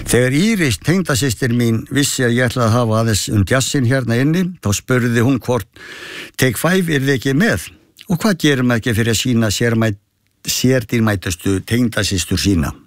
Þegar Íris, tengdasystir mín, vissi að ég ætlaði að hafa aðeins jazzinn hérna inni, þá spurði hún hvort Take 5 yrði ekki með. Og hvað gerum við ekki fyrir að sína sérdýrmætustu tengdasystur sína?